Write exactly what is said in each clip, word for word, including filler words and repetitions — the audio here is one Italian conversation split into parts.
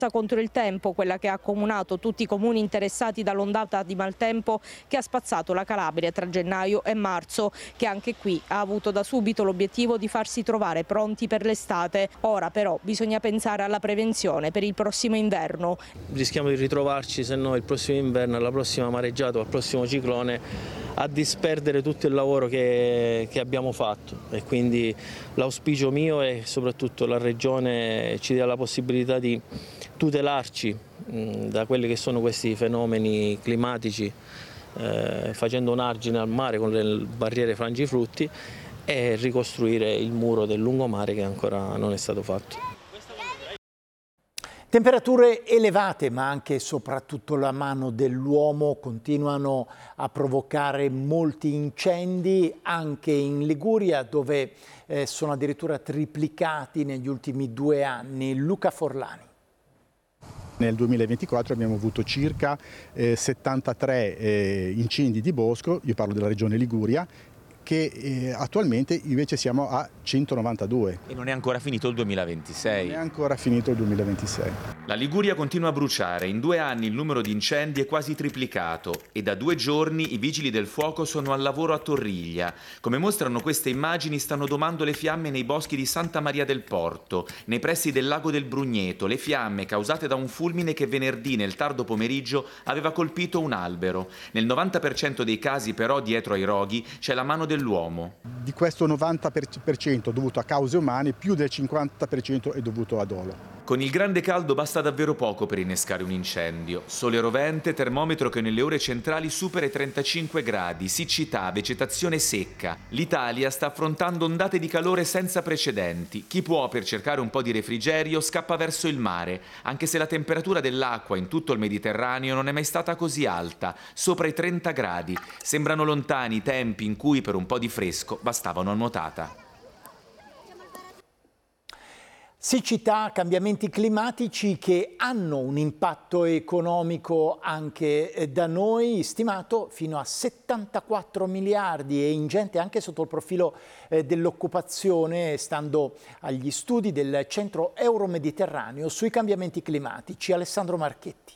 contro il tempo, quella che ha accomunato tutti i comuni interessati dall'ondata di maltempo che ha spazzato la Calabria tra gennaio e marzo, che anche qui ha avuto da subito l'obiettivo di farsi trovare pronti per l'estate. Ora però bisogna pensare alla prevenzione per il prossimo inverno. Rischiamo di ritrovarci, se no il prossimo inverno, alla prossima mareggiata o al prossimo ciclone, a disperdere tutto il lavoro che, che abbiamo fatto, e quindi l'auspicio mio è soprattutto la Regione ci dia la possibilità di tutelarci mh, da quelli che sono questi fenomeni climatici, eh, facendo un argine al mare con le barriere frangiflutti e ricostruire il muro del lungomare che ancora non è stato fatto. Temperature elevate, ma anche e soprattutto la mano dell'uomo continuano a provocare molti incendi, anche in Liguria, dove eh, sono addirittura triplicati negli ultimi due anni. Luca Forlani. Nel duemilaventiquattro abbiamo avuto circa eh, settantatré eh, incendi di bosco, io parlo della regione Liguria, che eh, attualmente invece siamo a centonovantadue. E non è ancora finito il duemilaventisei. Non è ancora finito il duemilaventisei. La Liguria continua a bruciare. In due anni il numero di incendi è quasi triplicato e da due giorni i vigili del fuoco sono al lavoro a Torriglia. Come mostrano queste immagini, stanno domando le fiamme nei boschi di Santa Maria del Porto, nei pressi del lago del Brugneto, le fiamme causate da un fulmine che venerdì nel tardo pomeriggio aveva colpito un albero. Nel novanta per cento dei casi però dietro ai roghi c'è la mano dell'uomo. Di questo novanta per cento dovuto a cause umane, più del cinquanta per cento è dovuto a dolo. Con il grande caldo basta davvero poco per innescare un incendio. Sole rovente, termometro che nelle ore centrali supera i trentacinque gradi, siccità, vegetazione secca. L'Italia sta affrontando ondate di calore senza precedenti. Chi può, per cercare un po' di refrigerio, scappa verso il mare, anche se la temperatura dell'acqua in tutto il Mediterraneo non è mai stata così alta, sopra i trenta gradi. Sembrano lontani i tempi in cui per un po' di fresco bastava una nuotata. Siccità, cambiamenti climatici che hanno un impatto economico anche da noi, stimato fino a settantaquattro miliardi, e ingente anche sotto il profilo eh, dell'occupazione, stando agli studi del Centro Euro-Mediterraneo sui cambiamenti climatici. Alessandro Marchetti.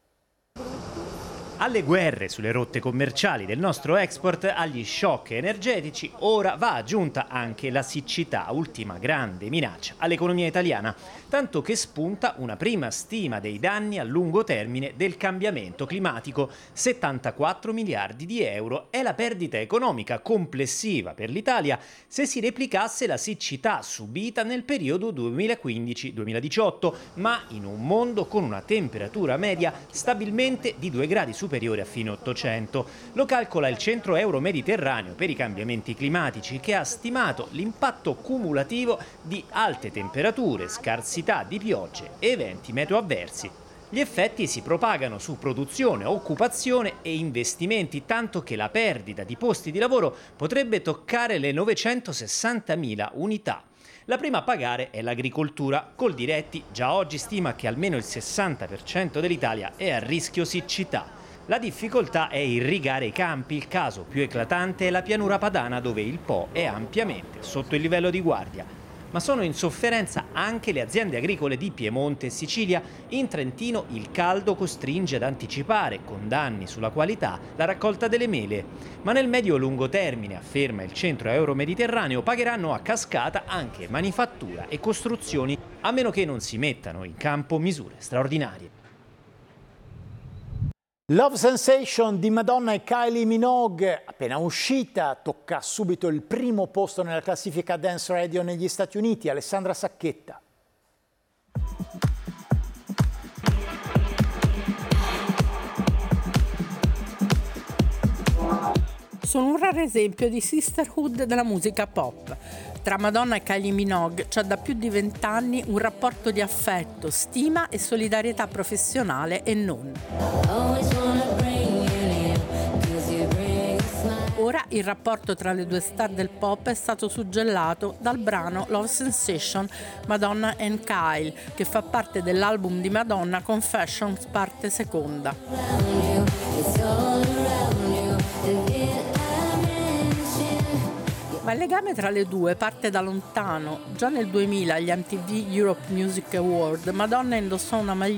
Alle guerre sulle rotte commerciali del nostro export, agli shock energetici, ora va aggiunta anche la siccità, ultima grande minaccia all'economia italiana, tanto che spunta una prima stima dei danni a lungo termine del cambiamento climatico. settantaquattro miliardi di euro è la perdita economica complessiva per l'Italia se si replicasse la siccità subita nel periodo duemilaquindici duemiladiciotto, ma in un mondo con una temperatura media stabilmente di due gradi superiore superiore a fine Ottocento. Lo calcola il Centro Euro-Mediterraneo per i cambiamenti climatici, che ha stimato l'impatto cumulativo di alte temperature, scarsità di piogge e eventi meteo avversi. Gli effetti si propagano su produzione, occupazione e investimenti, tanto che la perdita di posti di lavoro potrebbe toccare le novecentosessantamila unità. La prima a pagare è l'agricoltura. Coldiretti già oggi stima che almeno il sessanta per cento dell'Italia è a rischio siccità. La difficoltà è irrigare i campi, il caso più eclatante è la pianura padana, dove il Po è ampiamente sotto il livello di guardia. Ma sono in sofferenza anche le aziende agricole di Piemonte e Sicilia. In Trentino il caldo costringe ad anticipare, con danni sulla qualità, la raccolta delle mele. Ma nel medio-lungo termine, afferma il Centro Euro-Mediterraneo, pagheranno a cascata anche manifattura e costruzioni, a meno che non si mettano in campo misure straordinarie. Love Sensation di Madonna e Kylie Minogue, appena uscita, tocca subito il primo posto nella classifica Dance Radio negli Stati Uniti. Alessandra Sacchetta. Sono un raro esempio di sisterhood della musica pop. Tra Madonna e Kylie Minogue c'è da più di vent'anni un rapporto di affetto, stima e solidarietà professionale e non. Ora il rapporto tra le due star del pop è stato suggellato dal brano Love Sensation Madonna and Kyle, che fa parte dell'album di Madonna Confessions parte seconda. Ma il legame tra le due parte da lontano. Già nel duemila agli M T V Europe Music Award Madonna indossò una maglietta